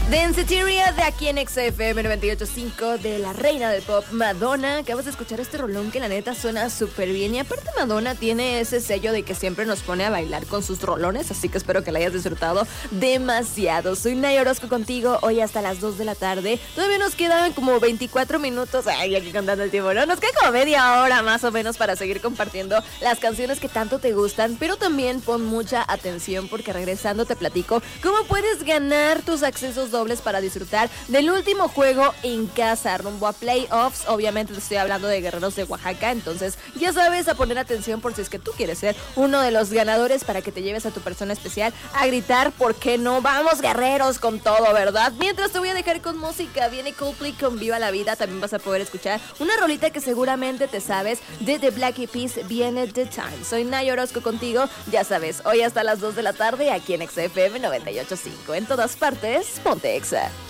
Danceteria de aquí en XFM 98.5 de la reina del pop, Madonna. Acabas de escuchar este rolón que la neta suena súper bien. Y aparte Madonna tiene ese sello de que siempre nos pone a bailar con sus rolones. Así que espero que la hayas disfrutado demasiado. Soy Nay Orozco contigo hoy hasta las 2 de la tarde. Todavía nos quedan como 24 minutos. Ay, aquí contando el tiempo, ¿no? Nos queda como media hora más o menos para seguir compartiendo las canciones que tanto te gustan. Pero también pon mucha atención porque regresando te platico cómo puedes ganar tus accesos dobles para disfrutar del último juego en casa rumbo a playoffs. Obviamente te estoy hablando de Guerreros de Oaxaca, entonces ya sabes, a poner atención por si es que tú quieres ser uno de los ganadores para que te lleves a tu persona especial a gritar, ¿por qué no? Vamos guerreros con todo, ¿verdad? Mientras te voy a dejar con música, viene Coldplay con Viva la Vida. También vas a poder escuchar una rolita que seguramente te sabes de The Black Eyed Peas, viene The Time. Soy Nay Orozco contigo, ya sabes, hoy hasta las 2 de la tarde aquí en XFM 98.5. En todas partes, ponte Exa.